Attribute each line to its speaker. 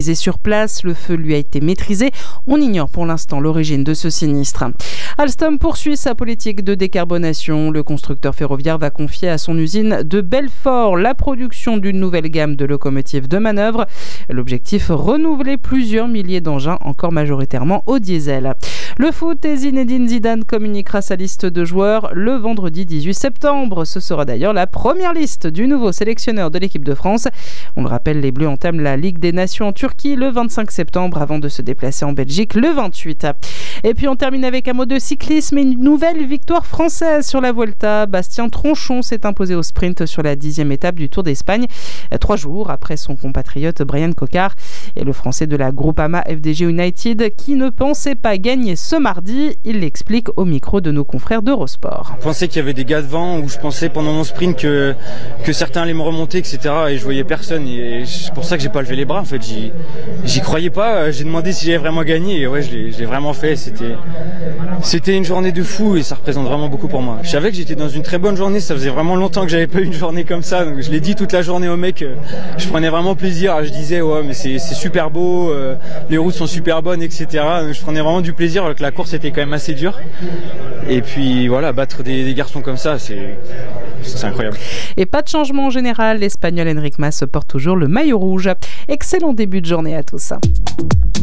Speaker 1: hospitalisé sur place. Le feu lui a été maîtrisé. On ignore pour l'instant l'origine de ce sinistre. Alstom poursuit sa politique de décarbonation. Le constructeur ferroviaire va confier à son usine de Belfort la production d'une nouvelle gamme de locomotives de manœuvre. L'objectif, renouveler plusieurs milliers d'engins encore majoritairement au diesel. Le foot, et Zinedine Zidane communiquera sa liste de joueurs le vendredi 18 septembre. Ce sera d'ailleurs la première liste du nouveau sélectionneur de l'équipe de France. On le rappelle, les Bleus entament la Ligue des Nations en Turquie le 25 septembre avant de se déplacer en Belgique le 28. Et puis on termine avec un mot de cyclisme et une nouvelle victoire française sur la Vuelta. Bastien Tronchon s'est imposé au sprint sur la 10e étape du Tour d'Espagne, 3 jours après son compatriote Brian Cocard et le Français de la Groupama FDJ United qui ne pensait pas gagner ce mardi. Il l'explique au micro de nos confrères d'Eurosport.
Speaker 2: Je pensais qu'il y avait des gars devant, où je pensais pendant mon sprint que certains allaient me remonter, etc. Et je voyais personne. Et c'est pour ça que j'ai pas levé les bras. En fait, j'y croyais pas. J'ai demandé si j'avais vraiment gagné. Et ouais, je l'ai vraiment fait. C'était une journée de fou et ça représente vraiment beaucoup pour moi. Je savais que j'étais dans une très bonne journée. Ça faisait vraiment longtemps que j'avais pas eu une journée comme ça. Donc je l'ai dit toute la journée au mec. Je prenais vraiment plaisir. Je disais ouais, mais c'est super beau. Les routes sont super bonnes, etc. Donc je prenais vraiment du plaisir. Alors que la course était quand même assez dure. Et puis voilà, battre des garçons comme ça, c'est incroyable.
Speaker 1: Et pas de changement en général, l'Espagnol Enric Mas porte toujours le maillot rouge. Excellent début de journée à tous.